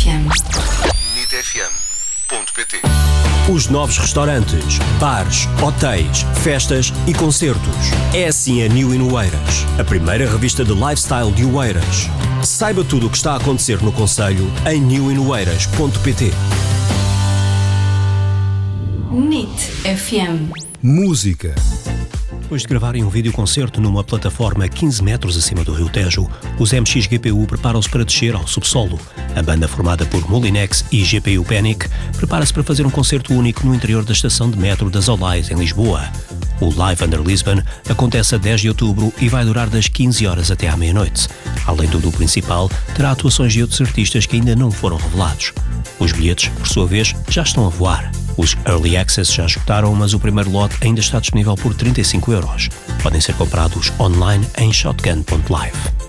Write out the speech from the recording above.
FM. nitfm.pt. Os novos restaurantes, bares, hotéis, festas e concertos. É assim a New in Oeiras, a primeira revista de lifestyle de Oeiras. Saiba tudo o que está a acontecer no concelho em newinoeiras.pt. NIT FM. Música. Depois de gravarem um videoconcerto numa plataforma 15 metros acima do Rio Tejo, os MXGPU preparam-se para descer ao subsolo. A banda, formada por Molinex e GPU Panic, prepara-se para fazer um concerto único no interior da estação de metro das Olais, em Lisboa. O Live Under Lisbon acontece a 10 de outubro e vai durar das 15 horas até à meia-noite. Além do duo principal, terá atuações de outros artistas que ainda não foram revelados. Os bilhetes, por sua vez, já estão a voar. Os Early Access já esgotaram, mas o primeiro lote ainda está disponível por €35. Podem ser comprados online em shotgun.live.